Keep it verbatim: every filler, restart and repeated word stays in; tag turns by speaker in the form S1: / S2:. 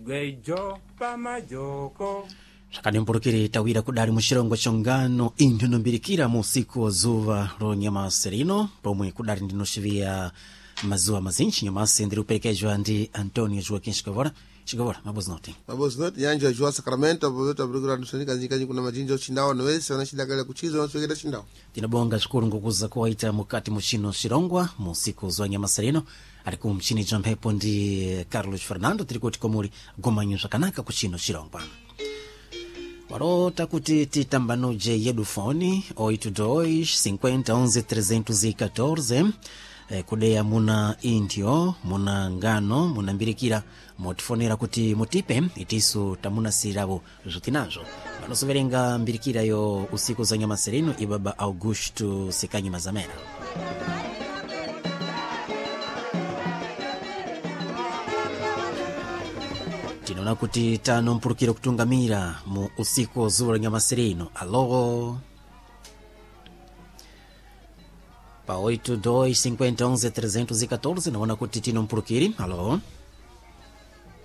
S1: gwejo pamajoko
S2: Shakani mpurukiri tawira kudari mushirongo chongano indio nombirikira musiku wa zuva lo Nyamaserino pomwe kudari ndinoshivia mazuwa mazinchi Nyamase ndiri uperekejwa ndi Antonio Joaquim Shikavora. Shikavora, mabozi noti.
S3: Mabozi noti, yanjo Joa Sacramento, mabozi noti abirikura nusani kanzi kanzi kuna majinjo chindao nwesi, wanashidakale kuchizo, wanashidakale chindao.
S2: Tinabonga shukuru ngukuza kuwaita mukati mushino shirongwa musiku wa Nyamaserino. Aliku mchini jampepo ndi Carlos Fernando, tirikoti komuri gomanyu shakanaka kuchino shirongwa. Warota kuti titambanuje yedufoni oito dois cinquenta onze trezentos e quatorze eh, kudeya muna indio muna ngano muna mbirikira motifonera kuti mutipe itisu tamuna sirabo zutinazo vanosoverenga mbirikira yo usiku za Nyamaserino ibaba Augusto Sekanyi Mazamera. Tinona kuti tano mpurukira kutungamira mu usiku wa zuwa Nyamaserino. Alo pa oito dois cinquenta onze trezentos e quatorze naona kuti tino mpurukiri. Alo